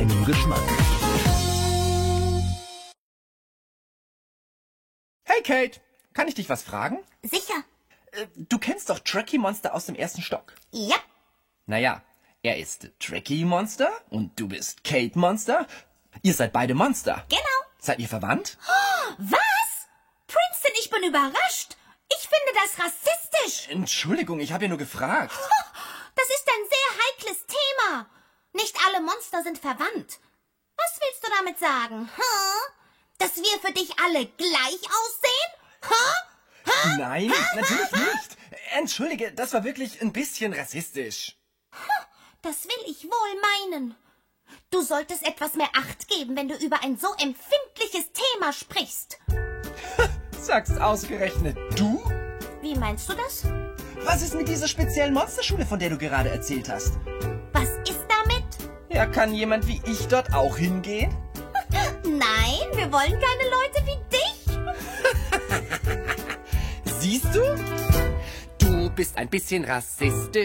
deinem Geschmack. Hey Kate, kann ich dich was fragen? Sicher. Du kennst doch Tracky Monster aus dem ersten Stock. Ja. Naja, er ist Tracky Monster und du bist Kate Monster. Ihr seid beide Monster. Genau. Seid ihr verwandt? Was? Princeton, ich bin überrascht. Ich finde das rassistisch. Entschuldigung, ich habe ja nur gefragt. Das ist ein sehr heikles Thema. Nicht alle Monster sind verwandt. Was willst du damit sagen? Dass wir für dich alle gleich aussehen? Nein, natürlich nicht. Entschuldige, das war wirklich ein bisschen rassistisch. Das will ich wohl meinen. Du solltest etwas mehr Acht geben, wenn du über ein so empfindliches Thema sprichst. Sagst ausgerechnet du? Wie meinst du das? Was ist mit dieser speziellen Monsterschule, von der du gerade erzählt hast? Was ist damit? Ja, kann jemand wie ich dort auch hingehen? Nein, wir wollen keine Leute wie dich. Siehst du? Du bist ein bisschen rassistisch.